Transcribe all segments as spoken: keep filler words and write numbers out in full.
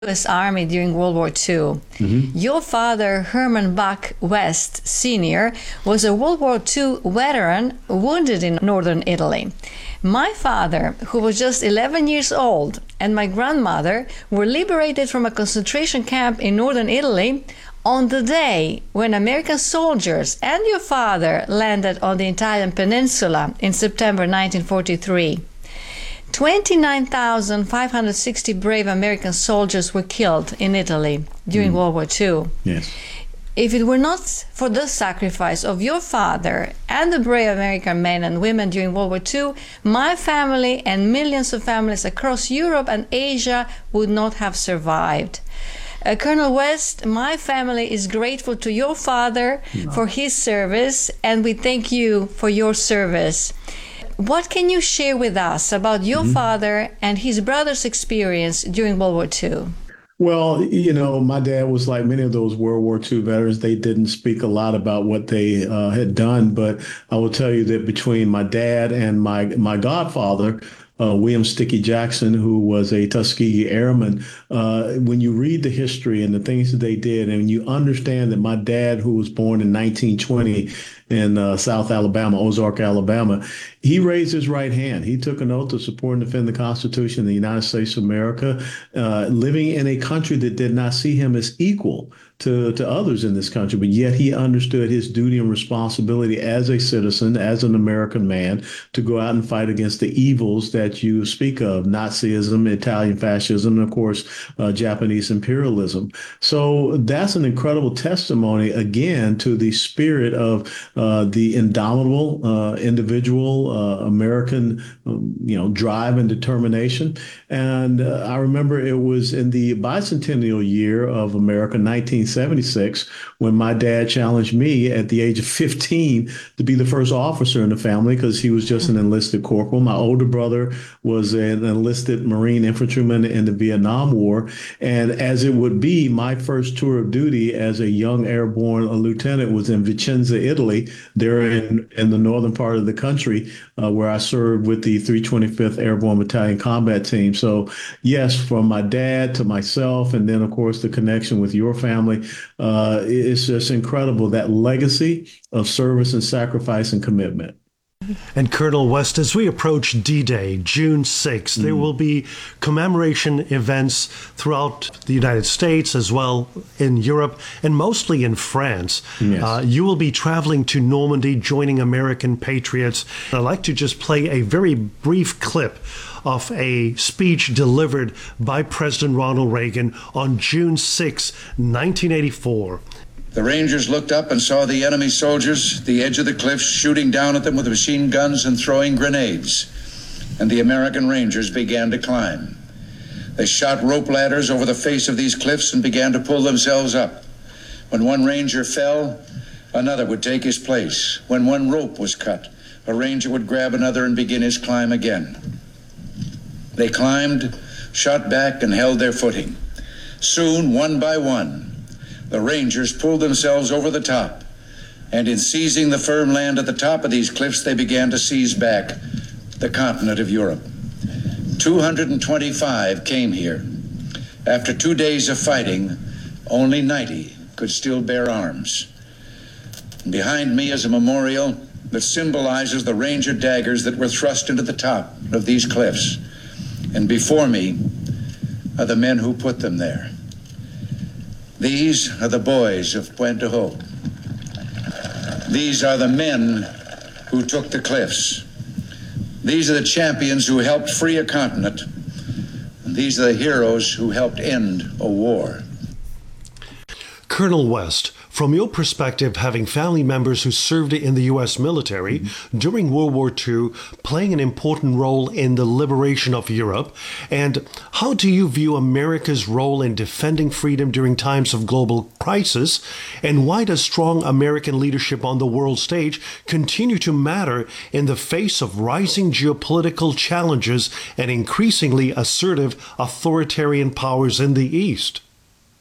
U S Army during World War Two. Mm-hmm. Your father, Herman Bach West Senior, was a World War Two veteran wounded in northern Italy. My father, who was just eleven years old, and my grandmother were liberated from a concentration camp in northern Italy on the day when American soldiers and your father landed on the Italian peninsula in September nineteen forty-three. twenty-nine thousand five hundred sixty brave American soldiers were killed in Italy during mm. World War Two. Yes. If it were not for the sacrifice of your father and the brave American men and women during World War Two, my family and millions of families across Europe and Asia would not have survived. Uh, Colonel West, my family is grateful to your father no. for his service, and we thank you for your service. What can you share with us about your mm-hmm. father and his brother's experience during World War Two? Well, you know, my dad was like many of those World War Two veterans. They didn't speak a lot about what they uh, had done, but I will tell you that between my dad and my my godfather, Uh, William Sticky Jackson, who was a Tuskegee Airman, uh, when you read the history and the things that they did, and you understand that my dad, who was born in nineteen twenty in uh, South Alabama, Ozark, Alabama, he raised his right hand. He took an oath to support and defend the Constitution of the United States of America, uh, living in a country that did not see him as equal to, to others in this country, but yet he understood his duty and responsibility as a citizen, as an American man, to go out and fight against the evils that you speak of, Nazism, Italian fascism, and of course, uh, Japanese imperialism. So that's an incredible testimony, again, to the spirit of uh, the indomitable uh, individual uh, American, um, you know, drive and determination. And uh, I remember it was in the bicentennial year of America, nineteen seventy-six, when my dad challenged me at the age of fifteen to be the first officer in the family, because he was just an enlisted corporal. My older brother was an enlisted Marine infantryman in the Vietnam War. And as it would be, my first tour of duty as a young airborne lieutenant was in Vicenza, Italy, there in, in the northern part of the country, uh, where I served with the three twenty-fifth Airborne Battalion Combat Team. So yes, from my dad to myself, and then of course the connection with your family, uh, it's just incredible, that legacy of service and sacrifice and commitment. And Colonel West, as we approach D-Day, June sixth, mm. there will be commemoration events throughout the United States, as well in Europe, and mostly in France. Yes. Uh, you will be traveling to Normandy, joining American patriots. I'd like to just play a very brief clip of a speech delivered by President Ronald Reagan on June sixth, nineteen eighty-four. The Rangers looked up and saw the enemy soldiers at the edge of the cliffs shooting down at them with machine guns and throwing grenades. And the American Rangers began to climb. They shot rope ladders over the face of these cliffs and began to pull themselves up. When one Ranger fell, another would take his place. When one rope was cut, a Ranger would grab another and begin his climb again. They climbed, shot back, and held their footing. Soon, one by one, the Rangers pulled themselves over the top, and in seizing the firm land at the top of these cliffs, they began to seize back the continent of Europe. two hundred twenty-five came here. After two days of fighting, only ninety could still bear arms. And behind me is a memorial that symbolizes the Ranger daggers that were thrust into the top of these cliffs. And before me are the men who put them there. These are the boys of Pointe du Hoc. These are the men who took the cliffs. These are the champions who helped free a continent. And these are the heroes who helped end a war. Colonel West, from your perspective, having family members who served in the U S military mm-hmm. during World War Two, playing an important role in the liberation of Europe, and how do you view America's role in defending freedom during times of global crisis, and why does strong American leadership on the world stage continue to matter in the face of rising geopolitical challenges and increasingly assertive authoritarian powers in the East?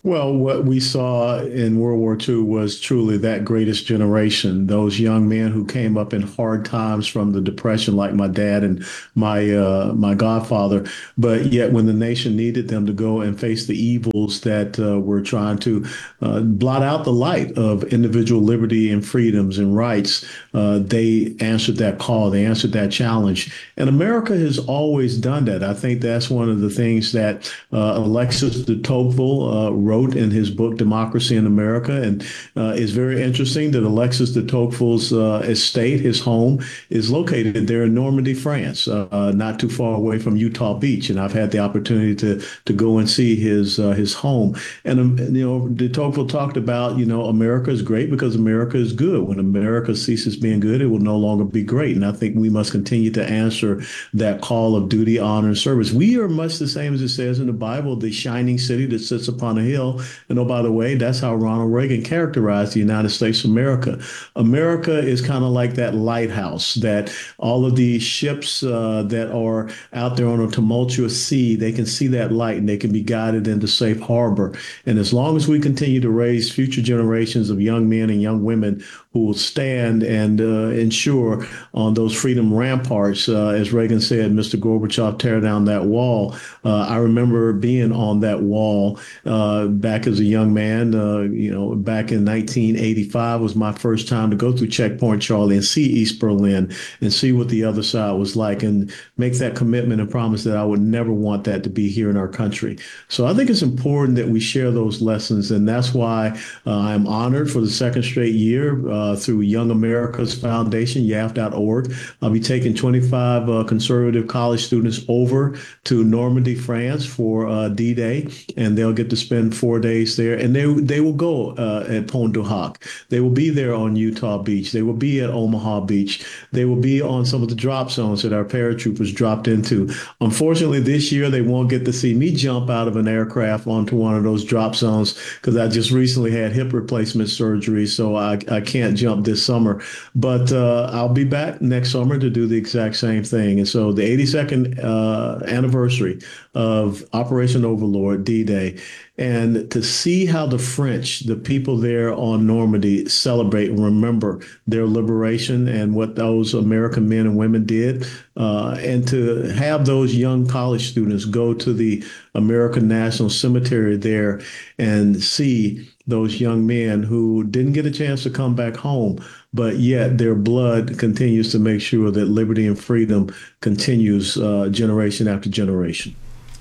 Well, what we saw in World War Two was truly that greatest generation. Those young men who came up in hard times from the Depression, like my dad and my uh, my godfather. But yet, when the nation needed them to go and face the evils that uh, were trying to uh, blot out the light of individual liberty and freedoms and rights, uh, they answered that call. They answered that challenge. And America has always done that. I think that's one of the things that uh, Alexis de Tocqueville uh, wrote in his book, Democracy in America. And uh, it's very interesting that Alexis de Tocqueville's uh, estate, his home, is located there in Normandy, France, uh, not too far away from Utah Beach. And I've had the opportunity to to go and see his uh, his home. And, um, you know, de Tocqueville talked about, you know, America is great because America is good. When America ceases being good, it will no longer be great. And I think we must continue to answer that call of duty, honor, and service. We are much the same as it says in the Bible, the shining city that sits upon a hill. And oh, by the way, that's how Ronald Reagan characterized the United States of America. America is kind of like that lighthouse that all of these ships uh, that are out there on a tumultuous sea, they can see that light and they can be guided into safe harbor. And as long as we continue to raise future generations of young men and young women who will stand and uh, ensure on those freedom ramparts, uh, as Reagan said, Mister Gorbachev, tear down that wall. Uh, I remember being on that wall uh, back as a young man. Uh, you know, back in nineteen eighty-five was my first time to go through Checkpoint Charlie and see East Berlin and see what the other side was like and make that commitment and promise that I would never want that to be here in our country. So I think it's important that we share those lessons. And that's why uh, I'm honored for the second straight year uh, through Young America's Foundation, Y A F dot org. I'll be taking twenty-five uh, conservative college students over to Normandy, France for uh, D-Day, and they'll get to spend four days there. And they they will go uh, at Pont du Hoc. They will be there on Utah Beach. They will be at Omaha Beach. They will be on some of the drop zones that our paratroopers dropped into. Unfortunately, this year they won't get to see me jump out of an aircraft onto one of those drop zones because I just recently had hip replacement surgery, so I, I can't jump this summer. But uh, I'll be back next summer to do the exact same thing. And so the eighty-second uh, anniversary of Operation Overlord, D-Day, and to see how the French, the people there on Normandy, celebrate and remember their liberation and what those American men and women did, uh, and to have those young college students go to the American National Cemetery there and see those young men who didn't get a chance to come back home, but yet their blood continues to make sure that liberty and freedom continues uh, generation after generation.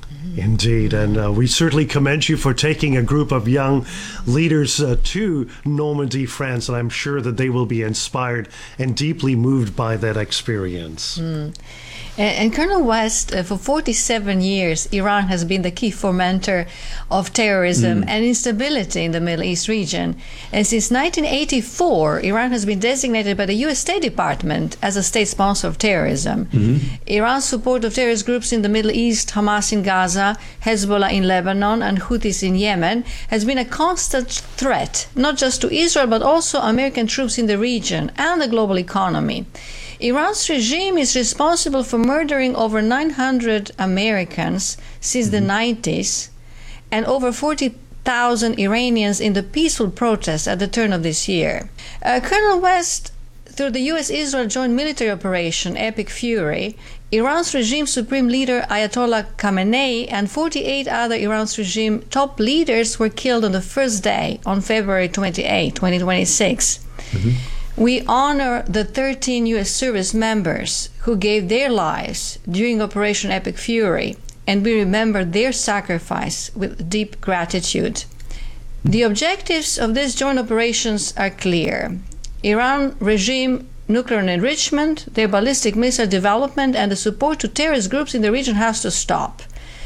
Indeed, and uh, we certainly commend you for taking a group of young leaders uh, to Normandy, France, and I'm sure that they will be inspired and deeply moved by that experience. Mm. And, and Colonel West, uh, for forty-seven years, Iran has been the key fomenter of terrorism mm. and instability in the Middle East region. And since nineteen eighty-four, Iran has been designated by the U S State Department as a state sponsor of terrorism. Mm-hmm. Iran's support of terrorist groups in the Middle East, Hamas in Gaza, Hezbollah in Lebanon, and Houthis in Yemen, has been a constant threat, not just to Israel, but also American troops in the region and the global economy. Iran's regime is responsible for murdering over nine hundred Americans since the nineties and over forty thousand Iranians in the peaceful protests at the turn of this year. Uh, Colonel West, through the U S Israel joint military operation, Epic Fury, Iran's regime supreme leader Ayatollah Khamenei and forty-eight other Iran's regime top leaders were killed on the first day, on February twenty-eighth, twenty twenty-six. Mm-hmm. We honor the thirteen U S service members who gave their lives during Operation Epic Fury, and we remember their sacrifice with deep gratitude. The objectives of these joint operations are clear. Iran regime nuclear enrichment, their ballistic missile development, and the support to terrorist groups in the region has to stop.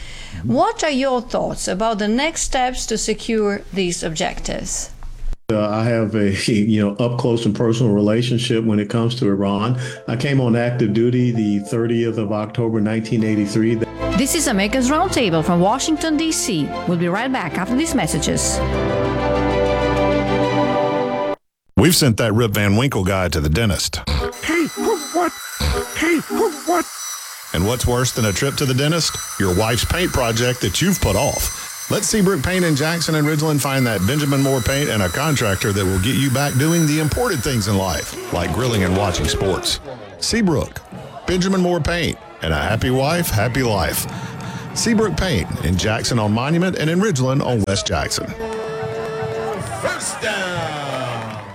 What are your thoughts about the next steps to secure these objectives? Uh, I have a you know up close and personal relationship when it comes to Iran. I came on active duty the thirtieth of October, nineteen eighty-three. This is America's Roundtable from Washington, D C. We'll be right back after these messages. We've sent that Rip Van Winkle guy to the dentist. Hey, what? Hey, what? And what's worse than a trip to the dentist? Your wife's paint project that you've put off. Let Seabrook Paint in Jackson and Ridgeland find that Benjamin Moore paint and a contractor that will get you back doing the important things in life, like grilling and watching sports. Seabrook, Benjamin Moore Paint, and a happy wife, happy life. Seabrook Paint in Jackson on Monument and in Ridgeland on West Jackson. First down.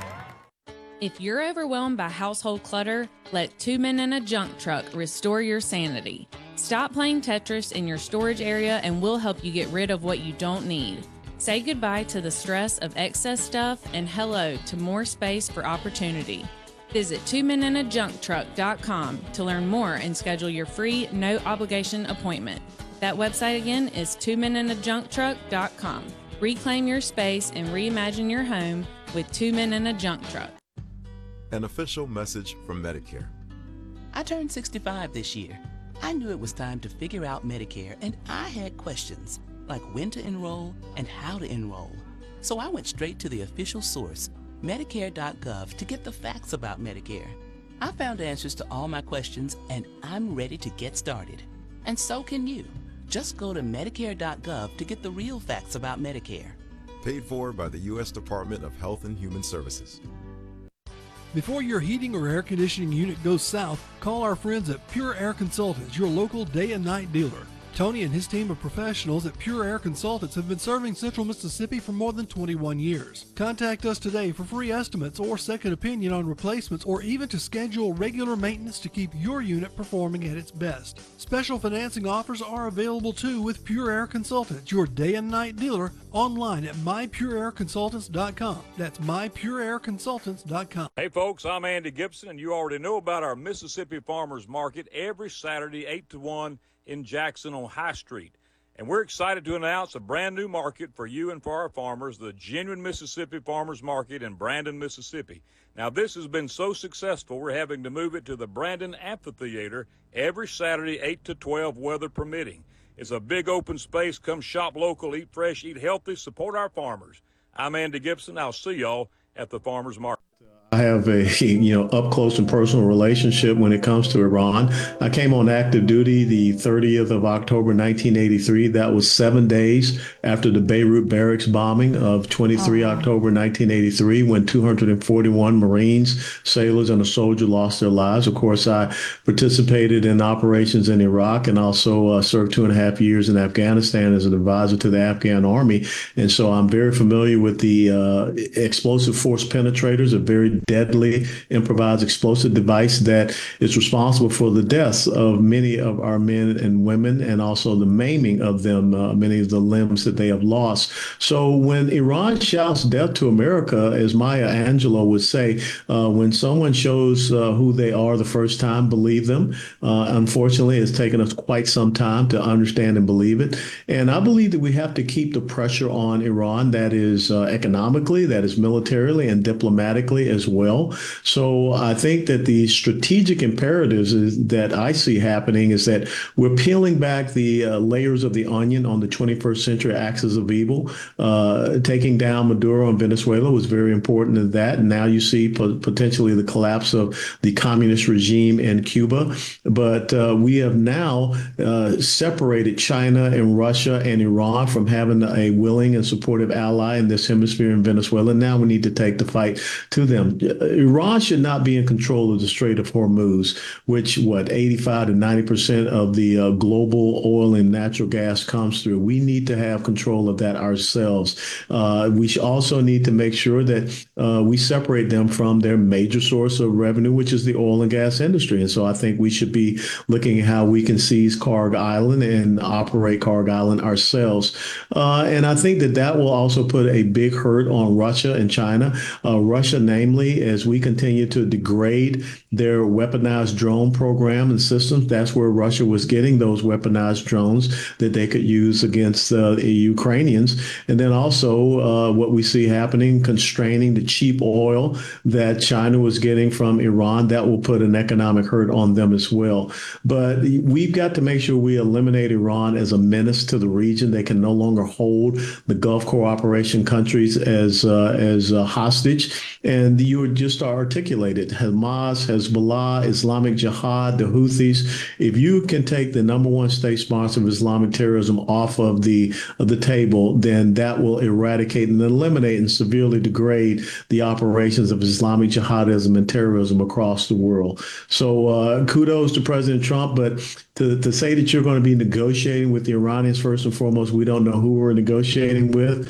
If you're overwhelmed by household clutter, let Two Men and a Junk Truck restore your sanity. Stop playing Tetris in your storage area and we'll help you get rid of what you don't need. Say goodbye to the stress of excess stuff and hello to more space for opportunity. Visit two men and a junk truck dot com to learn more and schedule your free, no-obligation appointment. That website again is two men and a junk truck dot com. Reclaim your space and reimagine your home with Two Men and a Junk Truck. An official message from Medicare. I turned sixty-five this year. I knew it was time to figure out Medicare, and I had questions, like when to enroll and how to enroll. So I went straight to the official source, Medicare dot gov, to get the facts about Medicare. I found answers to all my questions, and I'm ready to get started. And so can you. Just go to Medicare dot gov to get the real facts about Medicare. Paid for by the U S Department of Health and Human Services. Before your heating or air conditioning unit goes south, call our friends at Pure Air Consultants, your local day and night dealer. Tony and his team of professionals at Pure Air Consultants have been serving Central Mississippi for more than twenty-one years. Contact us today for free estimates or second opinion on replacements, or even to schedule regular maintenance to keep your unit performing at its best. Special financing offers are available too with Pure Air Consultants, your day and night dealer, online at my pure air consultants dot com. That's my pure air consultants dot com. Hey folks, I'm Andy Gibson, and you already know about our Mississippi Farmers Market every Saturday, eight to one in Jackson on High Street. And we're excited to announce a brand new market for you and for our farmers, the Genuine Mississippi Farmers Market in Brandon, Mississippi. Now, this has been so successful, we're having to move it to the Brandon Amphitheater every Saturday, eight to twelve, weather permitting. It's a big open space. Come shop local, eat fresh, eat healthy, support our farmers. I'm Andy Gibson. I'll see y'all at the Farmers Market. I have a you know up close and personal relationship when it comes to Iran. I came on active duty the thirtieth of October nineteen eighty-three. That was seven days after the Beirut barracks bombing of twenty-third of October nineteen eighty-three, when two hundred forty-one Marines, sailors, and a soldier lost their lives. Of course, I participated in operations in Iraq and also uh, served two and a half years in Afghanistan as an advisor to the Afghan army. And so I'm very familiar with the uh, explosive force penetrators, a very deadly improvised explosive device that is responsible for the deaths of many of our men and women, and also the maiming of them, uh, many of the limbs that they have lost. So when Iran shouts death to America, as Maya Angelou would say, uh, when someone shows uh, who they are the first time, believe them. Uh, unfortunately, it's taken us quite some time to understand and believe it. And I believe that we have to keep the pressure on Iran, that is uh, economically, that is militarily, and diplomatically as well. So I think that the strategic imperatives is, that I see happening is that we're peeling back the uh, layers of the onion on the twenty-first century axis of evil. Uh, taking down Maduro in Venezuela was very important in that. And now you see po- potentially the collapse of the communist regime in Cuba. But uh, we have now uh, separated China and Russia and Iran from having a willing and supportive ally in this hemisphere in Venezuela. Now we need to take the fight to them. Iran should not be in control of the Strait of Hormuz, which, what, eighty-five to ninety percent of the uh, global oil and natural gas comes through. We need to have control of that ourselves. Uh, we should also need to make sure that uh, we separate them from their major source of revenue, which is the oil and gas industry. And so I think we should be looking at how we can seize Karg Island and operate Karg Island ourselves. Uh, and I think that that will also put a big hurt on Russia and China. Uh, Russia, namely, as we continue to degrade their weaponized drone program and systems. That's where Russia was getting those weaponized drones that they could use against uh, the Ukrainians. And then also uh, what we see happening, constraining the cheap oil that China was getting from Iran. That will put an economic hurt on them as well. But we've got to make sure we eliminate Iran as a menace to the region. They can no longer hold the Gulf cooperation countries as, uh, as uh, hostage. And the U you just articulated, Hamas, Hezbollah, Islamic Jihad, the Houthis. If you can take the number one state sponsor of Islamic terrorism off of the of the table, then that will eradicate and eliminate and severely degrade the operations of Islamic jihadism and terrorism across the world. So uh, kudos to President Trump, but to, to say that you're going to be negotiating with the Iranians, first and foremost, we don't know who we're negotiating with.